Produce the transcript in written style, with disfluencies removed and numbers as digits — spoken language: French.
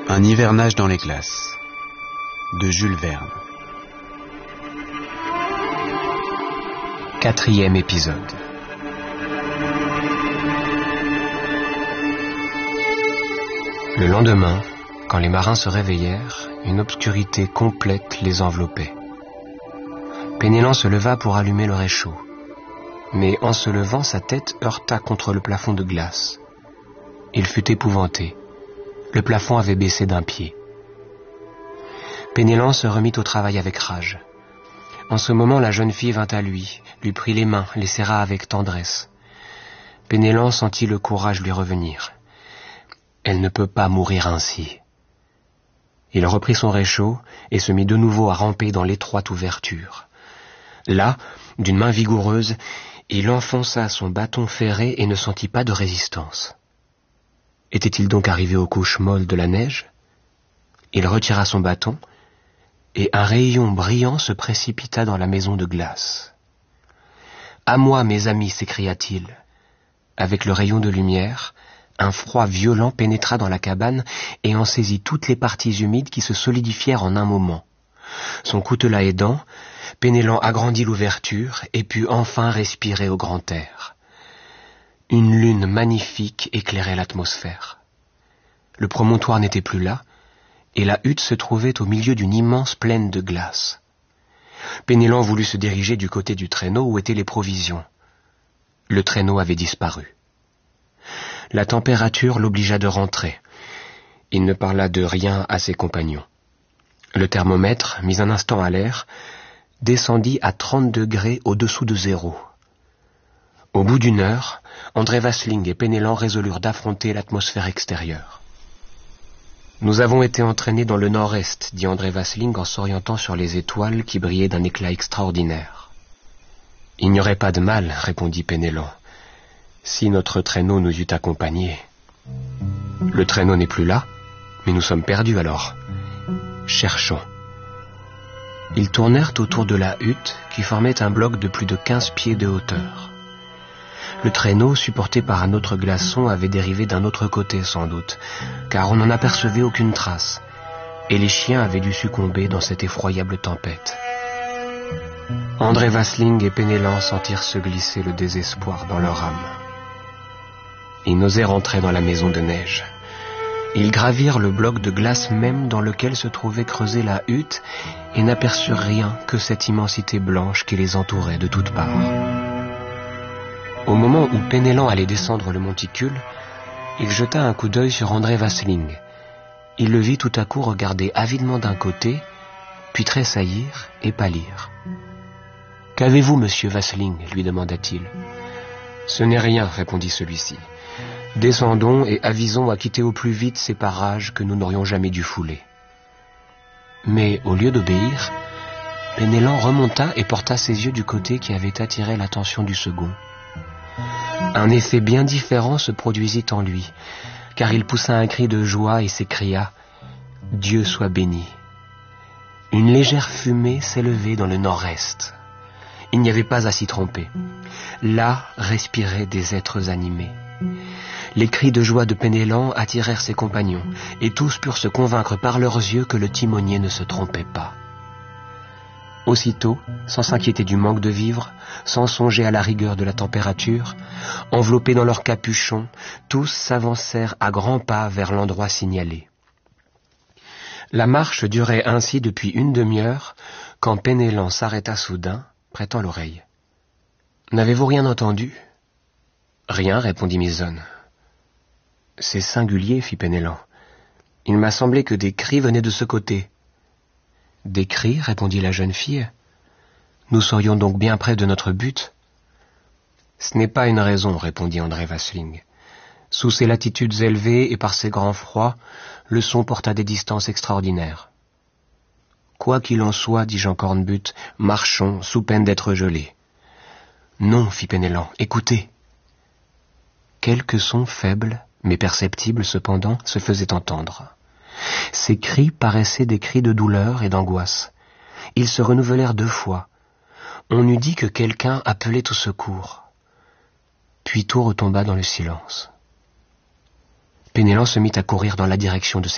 Un hivernage dans les glaces de Jules Verne. 4e épisode. Le lendemain, quand les marins se réveillèrent, une obscurité complète les enveloppait. Penellan se leva pour allumer le réchaud. Mais en se levant, sa tête heurta contre le plafond de glace. Il fut épouvanté. Le plafond avait baissé d'un pied. Penellan se remit au travail avec rage. En ce moment, la jeune fille vint à lui prit les mains, les serra avec tendresse. Penellan sentit le courage lui revenir. Elle ne peut pas mourir ainsi. Il reprit son réchaud et se mit de nouveau à ramper dans l'étroite ouverture. Là, d'une main vigoureuse, il enfonça son bâton ferré et ne sentit pas de résistance. Était-il donc arrivé aux couches molles de la neige? Il retira son bâton, et un rayon brillant se précipita dans la maison de glace. « À moi, mes amis !» s'écria-t-il. Avec le rayon de lumière, un froid violent pénétra dans la cabane et en saisit toutes les parties humides qui se solidifièrent en un moment. Son coutelas aidant, Penellan agrandit l'ouverture et put enfin respirer au grand air. Une lune magnifique éclairait l'atmosphère. Le promontoire n'était plus là, et la hutte se trouvait au milieu d'une immense plaine de glace. Penellan voulut se diriger du côté du traîneau où étaient les provisions. Le traîneau avait disparu. La température l'obligea de rentrer. Il ne parla de rien à ses compagnons. Le thermomètre, mis un instant à l'air, descendit à 30 degrés au-dessous de zéro. Au bout d'une heure, André Vasling et Penellan résolurent d'affronter l'atmosphère extérieure. « Nous avons été entraînés dans le nord-est, dit André Vasling en s'orientant sur les étoiles qui brillaient d'un éclat extraordinaire. « Il n'y aurait pas de mal, répondit Penellan, si notre traîneau nous eût accompagnés. Le traîneau n'est plus là, mais nous sommes perdus alors. Cherchons. » Ils tournèrent autour de la hutte qui formait un bloc de plus de 15 pieds de hauteur. Le traîneau, supporté par un autre glaçon, avait dérivé d'un autre côté sans doute, car on n'en apercevait aucune trace, et les chiens avaient dû succomber dans cette effroyable tempête. André Vasling et Penellan sentirent se glisser le désespoir dans leur âme. Ils n'osaient rentrer dans la maison de neige. Ils gravirent le bloc de glace même dans lequel se trouvait creusée la hutte et n'aperçurent rien que cette immensité blanche qui les entourait de toutes parts. Au moment où Penellan allait descendre le monticule, il jeta un coup d'œil sur André Vasling. Il le vit tout à coup regarder avidement d'un côté, puis tressaillir et pâlir. « Qu'avez-vous, monsieur Vasling ?» lui demanda-t-il. « Ce n'est rien, répondit celui-ci. Descendons et avisons à quitter au plus vite ces parages que nous n'aurions jamais dû fouler. » Mais au lieu d'obéir, Penellan remonta et porta ses yeux du côté qui avait attiré l'attention du second. Un effet bien différent se produisit en lui, car il poussa un cri de joie et s'écria « Dieu soit béni !» Une légère fumée s'élevait dans le nord-est. Il n'y avait pas à s'y tromper. Là respiraient des êtres animés. Les cris de joie de Penellan attirèrent ses compagnons, et tous purent se convaincre par leurs yeux que le timonier ne se trompait pas. Aussitôt, sans s'inquiéter du manque de vivres, sans songer à la rigueur de la température, enveloppés dans leurs capuchons, tous s'avancèrent à grands pas vers l'endroit signalé. La marche durait ainsi depuis une demi-heure, quand Penellan s'arrêta soudain, prêtant l'oreille. « N'avez-vous rien entendu ?»« Rien, répondit Mason. »« C'est singulier, fit Penellan. Il m'a semblé que des cris venaient de ce côté. » « Des cris, répondit la jeune fille. Nous serions donc bien près de notre but. »« Ce n'est pas une raison, répondit André Vasling. Sous ces latitudes élevées et par ces grands froids, le son porte à des distances extraordinaires. Quoi qu'il en soit, dit Jean Cornbutte, marchons sous peine d'être gelés. Non, fit Penellan, écoutez. Quelques sons faibles, mais perceptibles cependant, se faisaient entendre. Ces cris paraissaient des cris de douleur et d'angoisse. Ils se renouvelèrent 2 fois. On eût dit que quelqu'un appelait au secours. Puis tout retomba dans le silence. Penellan se mit à courir dans la direction de